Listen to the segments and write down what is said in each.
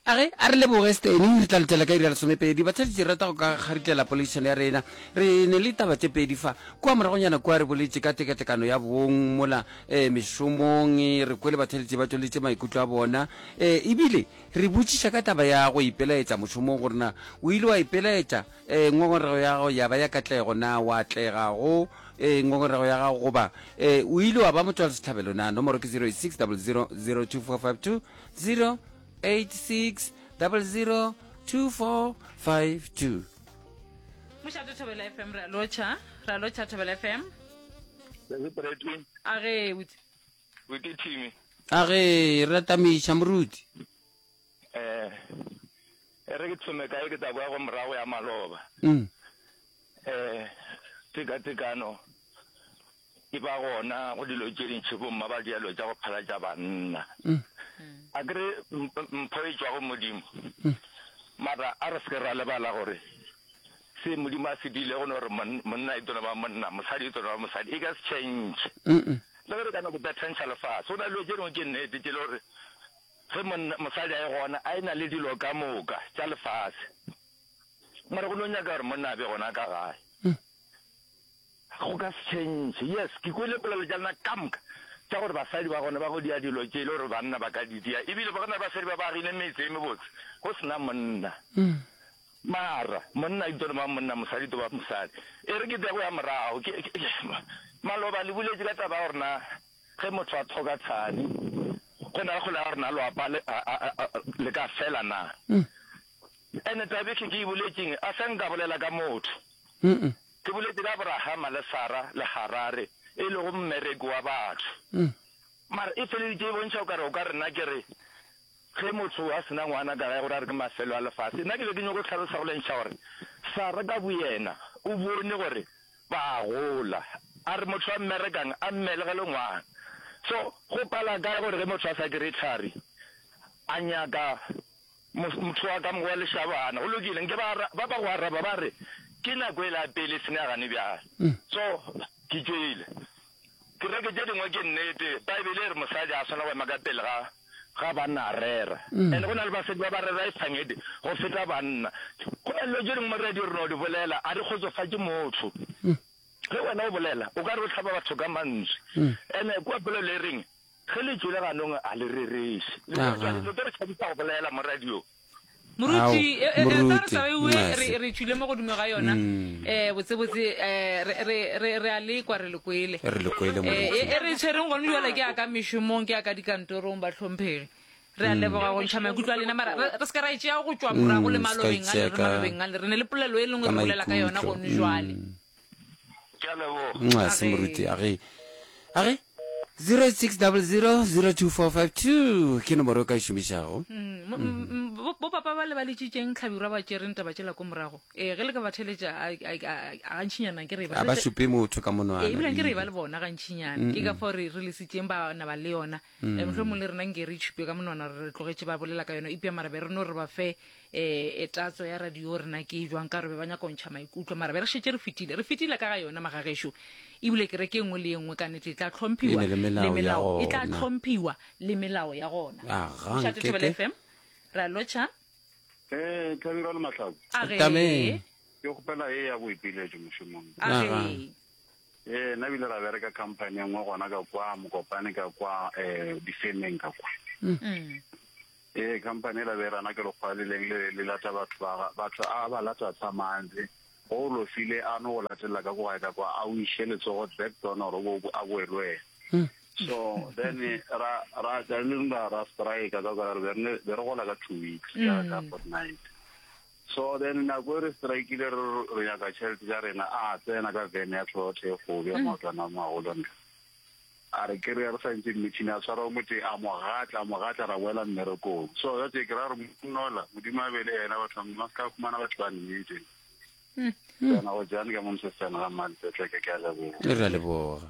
age a re leboge stene re tla letela ka ira lesomepedi ba tsheditse rata go ka kgaritlela polisišene ya rena re ne le taba tse pedi fa kwa moragonyana kwa re boletse ka tekatekano ya bong mola mešomong re kwele batheletše ba tsweletse maikutlo a bona ebile re botšiša ka taba ya go ipelaetša mošomong gorena o ile wa ipelaetša ngongorego ya go ya ba ya katlego na wa atlegago ngongorego ya gago goba o ile wa ba motswala setlhabelo na nomoro ke 06 00 02452 86002452 Mushato Thobela FM ra locha Thobela FM age Witi team age ratamisha moruti re ke tsome ka ke taba go morago ya maloba tekatekano e ba gona go dilo tše dintšhi bomma ba dialo tša go phala tša banna a kere mpho e tšwa go modimo mara a re seke ra lebala gore se modimo a se dile go gore monna e tona ba monna mosadi e tona ba mosadi e ka se change le gore kana go betantšha lefase go na dilo tše dingwe ke nnete tše le gore ge mosadi a e gona a e na le dilo ka moka tša lefase mara go no nyaka gore monna a be gona ka gae go ka se change yes ke kwele polelo tša lena ka moka tša gore basadi ba gone ba go dia dilo tše le gore banna ba ka di dia ebile ba gona basadi ba ba agile metse e mebotse go sena monna mara monna e tona ba monna mosadi to ba mosadi e re ke tego ya morago maloba le buletse ka taba gore na ge motho a thoka tshadi go na go la gore na loapa le ka fela na ene tabe ke e buletseng a se nka bolela ka motho ke boletse ka Abrahama le Sara le Harare e le go mmereko wa batho mara e feleditše e bontšha o ka re nna ke re ge motho a sena ngwana ka gae gore a re ke mafelo a lefase nna ke be ke nyako tlhalosa go lentšha gore Sara ka boyena o bone gore ba gola a re motho a mmerekang a mmelegele ngwana so go pala kae gore ge motho a sa kry thari a nyaka motho wa ka mogo wa lešabana go lokile nke ba go araba ba re ke nako e la pele se ne a gane bjale so ke tšwele ke reke tše dingwe ke nnete baebele e re mosadi a swana go ema ka pele ga banna a rera and go na le basadi ba ba rera e phangete go feta banna go na dilo tše dingwe mo radio rena o di bolela a di kgotsofatše motho ge wena o bolela o ka re o tlhaba batho ka mantši and kua pelo le reng ge le tšwele ganong a le rereše le re tšhabisa go bolela mo radio Muruti re tšwile mo godimo ga yona botsebotse re a lekwa re lekwele e re tshwereng gone jwale ke aka mešomong ke aka dikantorong ba tlhomphege re a leboga go ntšha maikutlo a lena mara re se ka ra etšea go tšwa morago le malobeng a le re ne le polelo e lengwe re bolela ka yona gone jwale se moruti age 0600022452 ke nomoro ka e šomišago bo papa ba le ba letšitšeng tlhabirwa ba tšereng taba tšela ko morago ge le ka ba theletša a gantšhinyana ke re a ba šupe motho ka monwana ebile ke re ba le bona gantšhinyana ke ka fao re lesitseng bana ba le yona mohlomong le rena nke re tšhupe ka monwana re tlogetše ba bolela ka yona ipea mara be re no re ba fe tatso ya radio rena ke jwang ka re be ba nyaka ntšha maikutlo mara be re šetse re fetile ka ga yona magagešo ebile ke re ke nngwe le nngwe ka nete e tla tlhomphiwa le melao ya gona Mushato Thobela FM ra locha Tlhabirwa le Matlhabo tame ke gopela e ya boipiletšo mošomong nna bile ra bereka company nngwe gona ka kwa mokopane ka kwa difemeng ka kwa company la berana ke lekgwa le leng le lata batho a ba lata tsamantse go lofile a no go latelela ka go gae ka kwa a o iše letsogo backdown gore a boelwe so then ra strike ka re gola ka 2 weeks ka fortnight so then nako e re strike-ile re nyaka tšhelete ja rena a tsena ka vene ya tlhotlhe go bja maotlana a magolona a re kry re santse meeting a tshwara mote a mogatla ra boela mmerekong so jate ke ra re mnola modimo a bele ena batho ba ska khumana batho ba nnete tsena go jane ka monsesana ga mantsetleke ke a leboga re leboga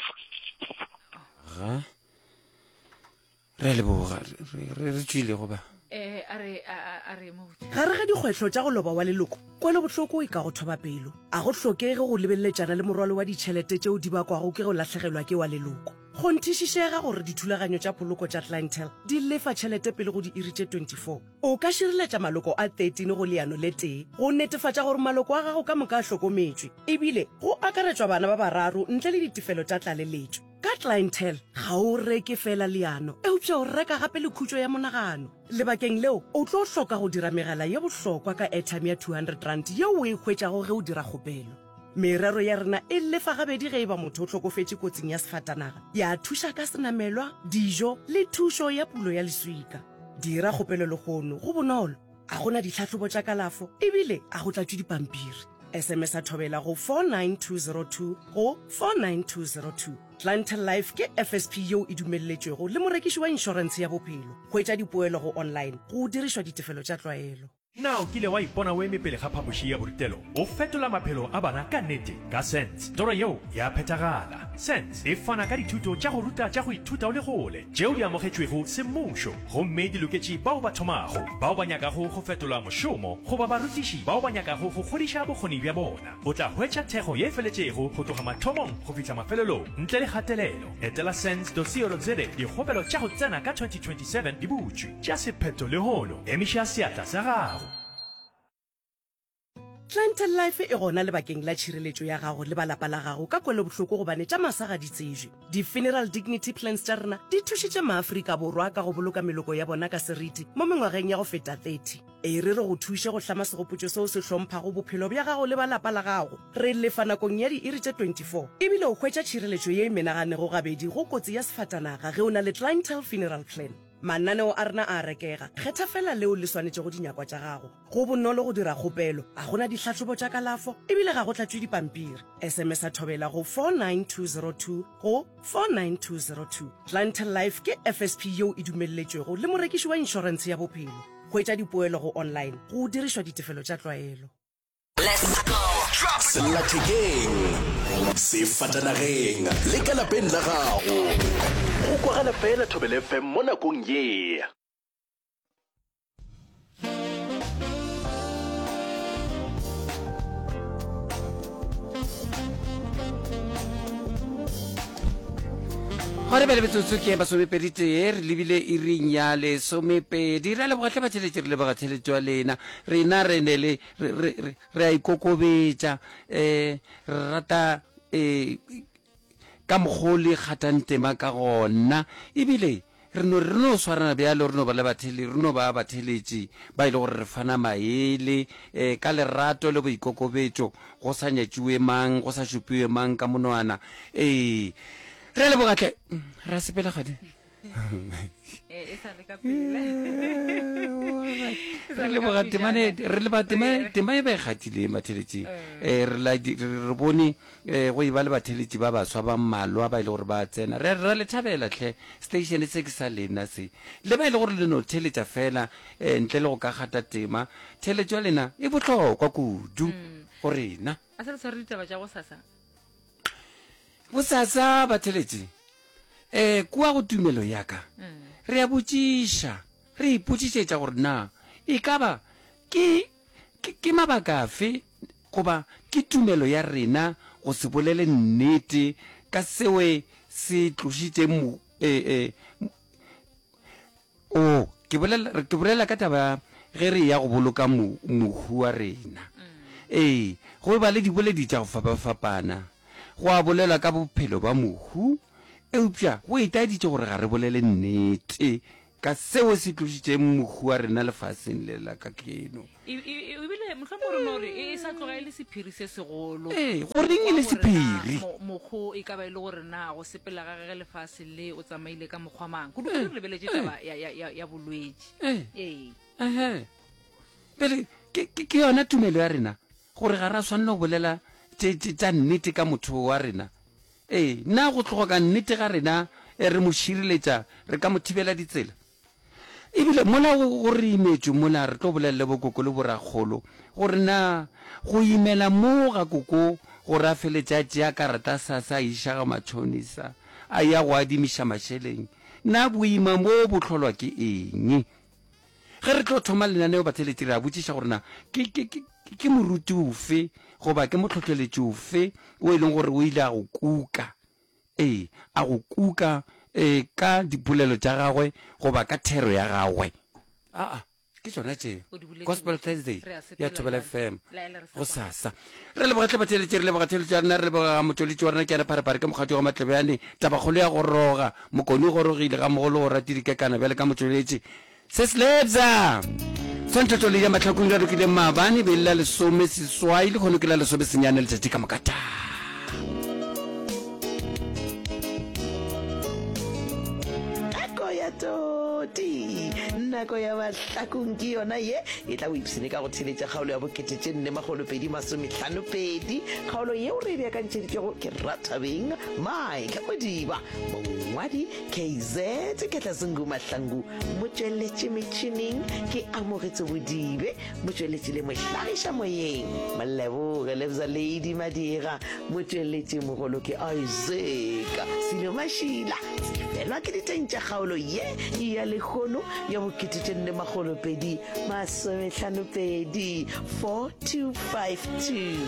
re leboga re tšwile goba a re ga re ga dikgwetlho tša go loba wa leloko kwele bohloko e ka go thoba pelo a go hlokege go lebelletšana le morwalo wa ditšhelete tšeo di bakwago ke go latlhegelwa ke wa leloko go nthišišega gore dithulaganyo tša poloko tša clientele di lefa tšhelete pele go di iri tše 24 o ka šireletša maloko a 13 go leano le tee go netefatša gore maloko a gago ka moka a hlokometšwe ebile go akaretšwa bana ba bararo ntle le ditefelo tša tlaleletšo ka clientele ga o reke fela leano eupša o reka gape le khutšo ya monagano lebakeng leo o tlo hloka go dira megala ye bohlokwa ka airtime ya 200 rand yeo o e hwetšago ge o dira kgopelo merero ya rena e lefa gabedi ge e ba motho o tlhokofetše kotsing ya sefatanaga ya thuša ka senamelwa dijo le thušo ya pulo ya leswika dira kgopelo legono go bonolo a gona ditlhatlhobo tša kalafo ebile a go tlatšwe dipampiri SMS a thobela go 49202 go 49202 Clientele Life ke FSP yeo e dumelletšwego le morekiši wa inšorense ya bophelo go etša dipoelo go online go dirišwa ditefelo tša tlwaelo na o kile wa ipona o eme pele ga phapoši ya borutelo o fetola maphelo a bana ka nnete ka sense toro yeo ya phethagala sense e fana ka dithuto tša go ruta tša go ithuta o le gole tšeo di amogetšwego semmušo gomme di loketše bao ba thomago bao ba nyakago go fetola mošomo goba barutiši bao ba nyakago go kgodiša bokgoni bja bona o tla hwetša thekgo ye feletšego go tloga mathomong go fitlha mafelelong ntle le gatelelo etela sense.co.za dikgopelo tša go tsena ka 2027 di butšwe tša sephetho le hono emiša seatla sa gago Clientele Life e gona lebakeng la tšhireletšo ya gago le balapa la gago ka kwele bohloko gobane tša masa ga di tsejwe di-funeral dignity plans tša rena di thušitše maafrika borwa ka go boloka meloko ya bona ka seriti mo mengwageng ya go feta 30 e re re go thuše go hlama segopotšo seo se hlomphago bophelo bja gago le balapa la gago re lefa nakong ya diiri tše 24 ebile o hwetša tšhireletšo ye e menaganego gabedi go kotsi ya sefatanaga ge o na le Clientele funeral plan mananeo a rena a rekega kgetha fela leo le swanetše go dinyakwa tša gago go bonolo go dira kgopelo a gona ditlhatlhobo tša kalafo ebile ga go tlatšwe dipampiri SMS a thobela go 49202 go 49202 Clientele Life ke FSP yeo e dumelletšwego le morekiši wa inšorense ya bophelo go etša dipoelo go online go dirišwa ditefelo tša tlwaelo sellathekeng sefatanageng le ka lapeng la gago go kwagala fela Thobela FM mo nakong ye gore bele betsotso ke masomepedite re lebile e reng ya lesomepedi ra lebogatlhe batšheletše re lebogatlheletšwa lena rena re ne re a ikokobetša re rata ka mokgwa le kgatang tema ka gona ebile re no swarana bjalo re no ba batheletši ba ile gore re fana maele ka lerato le boikokobetšo go sa nyatšiwe mang go sa šupiwe mang ka monwana re lebogatlhe ra sepela gadi re leboga tema e ba e gatile matheletši re bone go eba le batheletši ba baswa ba mmalwa ba ile gore ba tsena re ra le thabelatlhe station se ke sa lena se le ba ile gore le no theletša fela ntle le go ka gata tema theletšwa lena e bohlokwa kudu go rena bosasa batheletši kua go tumelo yaka re a botšiša re ipotšišetša gore na e ka ba ke mabaka afe goba ke tumelo ya rena go se bolele nnete ka sewe se tlošitše ke bolela ka taba ge re ya go boloka mohu wa rena go ba le diboledi tša go fapafapana go a bolela ka bophelo ba mohu eupša go itaeditše gore ga re bolele nnete ka seo se tlošitšeng mohu wa rena lefaseng le la ka keno ebile mohlomong rona gore e sa tloga e le sephiri se segolo goreng e le sephiri mokgo e ka ba e le gore na go sepela ga ge lefase le o tsamaile ka mokgwa mang kudu re lebeletse taba ya bolwetši pele ke yona tumelo ya rena gore ga ra tshwanela go bolela tša nnete ka motho wa rena nna go tloga ka nnete ga rena re mo šireletša re ka mo thibela ditsela ebile mola go re imetšwe mola re tlo bolelele bokoko le boragolo gore na go imela mo ga koko gore a feletša tšea karata sa iša ga matšhonisa a ya go adimiša mašheleng na boima mo bohlolwa ke eng ge re tlo thoma lenaneo batheletši re a botšiša gore na ke moruti ofe goba ke motlhotlheletši ofe o e leng gore o ile a go kuka a go kuka ka dipolelo tša gagwe goba ka thero ya gagwe ke tsona tšeo gospel Thursday ya Thobela FM go sasa re lebogatle batheletše re lebogatheletše a nna re leboga motsweletši wa rena ke ana pharepare ke mokgati wa matlebeyane tabakgolo ya go roga mokone o gorogile ga mogolo go ratidikekana bjale ka motsweletši se selebza tshwantlhotlole ya matlhakong ra rokile maabane be lela lesome seswai le kgono ke la lesome senyane letšatši ka mokata nako ya mahlakong ke yona ye e tla o ipsene ka go theletša kgaolo ya bokete 452 kgaolo yeo re beakantšheditšego ke Rathabeng Mike Modiba mongwadi KZ ke Tlasengu Mahlangu motšweletši metšhineng ke Amogetse Bodibe motšweletši le mohlagiša moyeng Maleboge Lebza Lady Madira motšweletši mogolo ke Isaac Silo Mashila felwa ke diteng tša kgaolo ye ya lekgono ya bokete 452 4252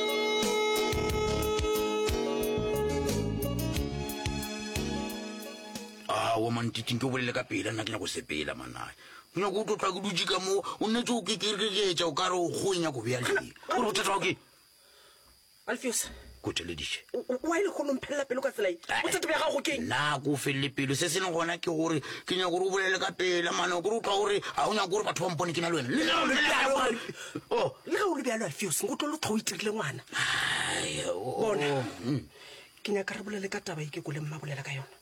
mantiteng ke o bolele ka pela nna ke nyako sepela manae ke nyako o tlotla ke dutse ka mo o nnetse o kekereketša o ka re o kgoenya ko bealeng gore bothata wa ke Alfios ko telediše wa ile go lomphelela pelo ka tsela bothata bja gago ke nna ko felele pelo se se leng gona ke gore ke nyako gore o bolele ka pela mane gore o tla gore ga o nyako gore batho ba mpone ke na le wena le ga o le bjalo Alfios nko tlo lo tlo o itirile ngwana bona ke nyaka re bolele ka taba ke ko le mma bolela ka yona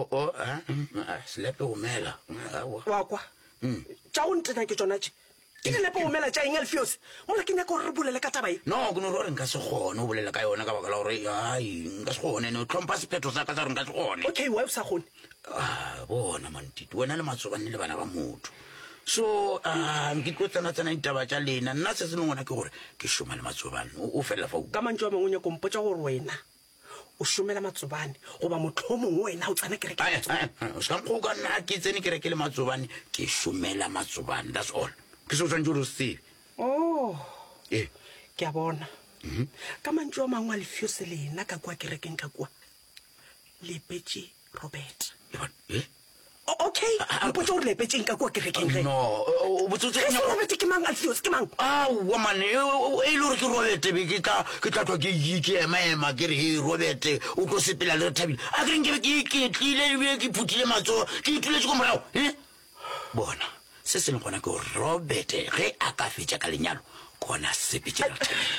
slepe omela wa kwa tša o ntena ke tsona tše ke dilepe omela tša eng Alfios mola ke nyaka gore re bolele ka taba e no ke no re nka se gone o bolela ka yona ka baka la gore ai nka se gone ne o tlhompha sephetho sa ka sa re nka se gone okay wa o sa gone bona mantiti wena le matsobane le bana ba motho so ke tlo tsena ditaba tša lena nna se se lengwana ke gore ke šoma le matsobane o felela fa ka mantši wa mangwe nyako mpotsa gore wena o šomela matsobane goba motho o mongwe wena o tsena kereke o ska nkgoka nna ke tsene kereke le matsobane ke šomela matsobane that's all ke se o tshwantse gore o se tsebe ke a bona ka mantši wa mangwe a Lefiose lena ka kua kerekeng ka kua lepetše Robert okay mpotsa gore lepetseng ka kua kerekeng Robert ke mang Alfios ke mang aowa mane e le gore ke Robert be ke tla tlwa ke emaema ke re he Robert o tlo sepela le re Thabile a ke reng ke tlile be ke phuthile matsogo ke ituletse ko morago bona se se leng gona ke gore Robert ge a ka fetša ka lenyalo kona sepetse le re Thabile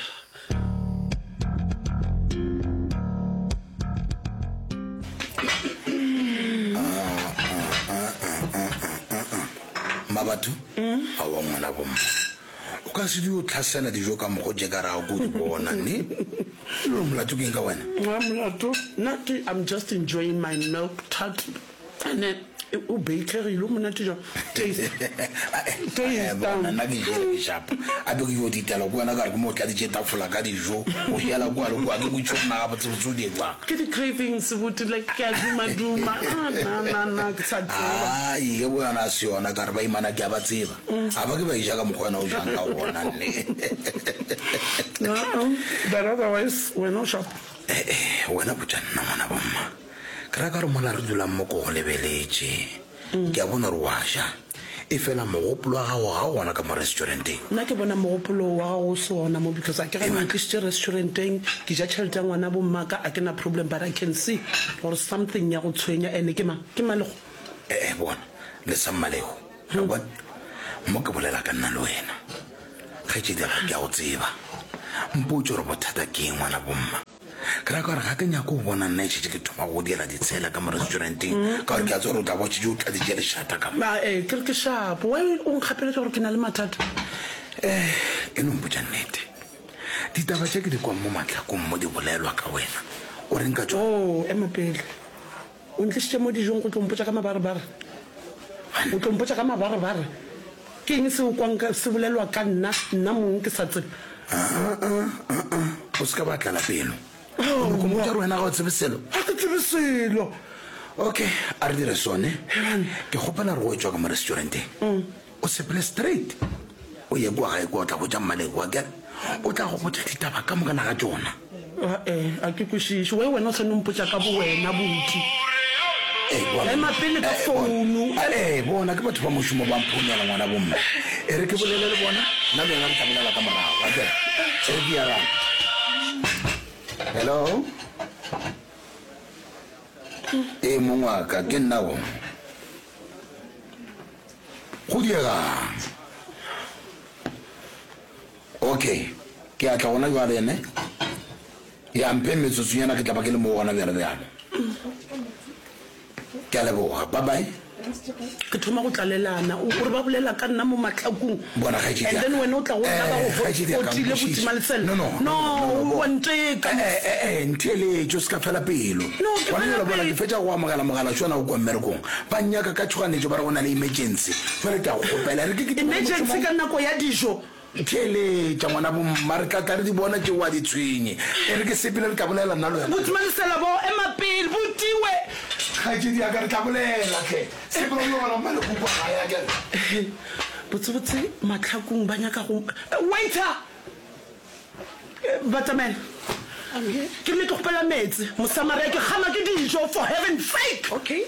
mabatho a wa ngwana bomma o ka se di o tlhasela dijo ka mogo je ka ra go di bona ne lo molato ke ka wena molato I'm just enjoying my milk tart and then o bakery lo monate jo taste down na ke jere ke sharp a be ke yo ditela go wena ka re mo tla di tsheta fola ka dijo o yela kwa le kwa ke go tshona ga botse di kwa ke the cravings would like duma na ke sa tsela ye bona se yona ka re ba imana ke a ba tseba a ba ke ba ija ka mogwana o jang ka bona nne no but otherwise we're no shop wena botjana mona bomma kra ka re mola re dula mo go lebeletse ke a bona re washa e fela mogopolo ga wa gona ka mo restauranteng nna ke bona mogopolo wa go sona mo because a ke ga mo tlisitse restauranteng ke ja tšhelete ya ngwana bommaka a ke na problem but I can see or something ya go tshwenya ene ke malego bona le sa malego bona mo ke bolela ka nna le wena ga ke dira ke a go tseba mpotso re bothata ke ngwana bomma kra ka re ga ke nyako bona nna tšhe ke thoma go dira ditsela ka mo restauranteng ka gore ke a tsore o tla botse o tla di jele shata ka ba ke re ke sharp wa o nkgapeletsa gore ke na le mathata e no mpotsa nnete ditaba tše ke di kwa mo matlhakong mo di bolelwa ka wena o reng ka tsone ema pele o ntlisitse mo dijong go tlompotsa ka mabarebare o tlompotsa ka mabarebare ke eng se o kwang se bolelwa ka nna mongwe ke sa tsebe o se ka batla la pelo ko mo tsa rena ga o tsebeselo a ke tsebeselo okay a re dire sone ke gopela re go tswa ka mo restauranteng o sepele straight o ye kwa gae kwa tla go tsa mmaleko wa ke o tla go botsa ditaba ka mo kana ga tsona a ke kwešiše we wena o tshwane mpotsa ka bo wena buti ema pele ka founu bona ke batho ba mošomo ba mphounela ngwana bomma e re ke bolele le bona nna le yona re tla bolela ka morago e re ke ya rang hello mongwaka ke nna bo go diega okay ke a tla gona jwa rene ya mpe metsotsonyana ke tla ba ke le mo gona bjare bjalo ke a leboga bye ke thoma go tlalelana gore ba bolela ka nna mo matlhakong and then wena o tla go nna ba go fotile botima lesele no wa nteka ntheeletso se ka fela pelo wanela bona ke fetsa go amogela mogala tsona go kwa mmerekong ba nnyaka ka tshoganetso ba re go na le emergency fele ke a go gopela emergency ka nako ya dijo theeletša ngwana bommare tlatla re di bona ke wa ditshwenye e re ke sepele re tla bolela nna le botima lesela bo emapele botiwe kgaetsedi ya ka re tla bolela ke sepele le gona male kukwa gaya ke botsebotse matlhakong ba nyaka go waiter batamela ke le ke gopela metsi mosamara ke gama ke dijo for heaven's sake okay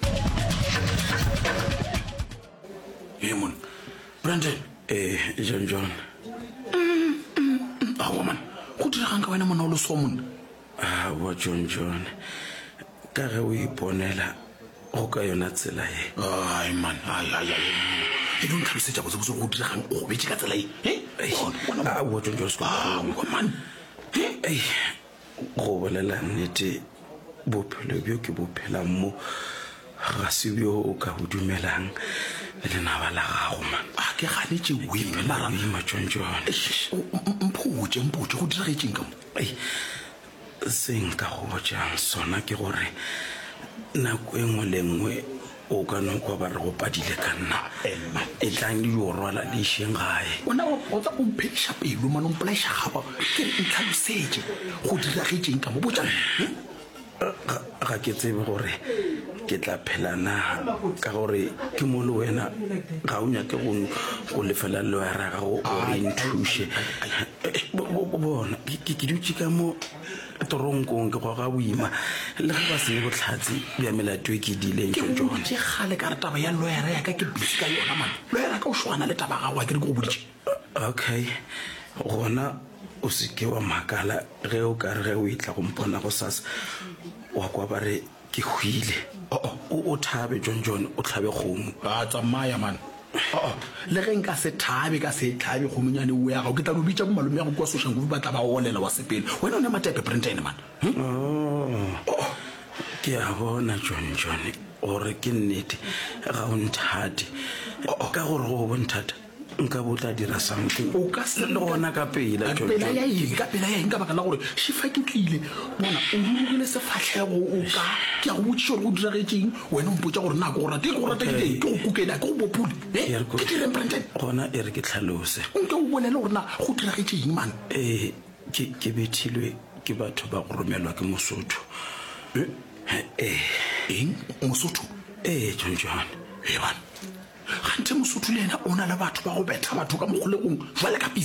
mon Brandon John woman go diragang ka wena mona o le so monna wa John ka ge o iponela go ka yona tsela e ai man ai e don't tlhalosetsa botse go diragang go betse ka tsela e wa John man go bolela nnete bophelo bjo ke bophelang mo ga se bjo o ka go dumelang le naba la gago man ke ganetse wime mara John mpotse go diragetseng ka mo seng ka go botsang sona ke gore nako engwe le ngwe o ka no kwa ba re go padile ka nna e tlang le yo rwala le isheng gae ona o tsa go mphedisha pelo mano mpolaisha gaba ke ntlhalosetse go diragetseng ka mo botsang ga ke tsebe gore ke tla phelana ka gore ke mo le wena ga o nyake go lefela le wa ra go re nthushe bona ke dutse ka mo toronkong ke go ga boima le ga ba se go tlhatsi bja melato e ke dileng John ke gale ka re taba ya lawyer ya ka ke busy ka yona man lawyer ka o shwana le taba ga wa ke re go boditse okay gona o se ke wa makala ge o ka re ge o itla go mpona go sasa wa kwa ba re ke hwile o thabe John o tlhabe kgomo ba tsamaya man le ge nka se thabe ka se thabe kgomunyane o ya go ke tla no bitsa go malome ya go kwa social group ba tla ba olela wa sepele wena o ne matepe Brandon man ke a bona John gore ke nnete ga o nthate ka gore go bonthata nka botla dira something o ka se le gona ka pela ya eng ka baka la gore shifa ke tlile bona o rurugile sefatlhego o ka ke go botšiša gore go diragetseng wena o mpotsa gore nako go rata ke go rata ke go kukela ke go bopule ke direng Brandon gona e re ke tlhalose nke o bolele gore na go diragetseng man ke bethilwe ke batho ba go romelwa ke Mosotho eng Mosotho John gante Mosotho le ena o na le batho ba go betha batho ka mogolegong jwale ka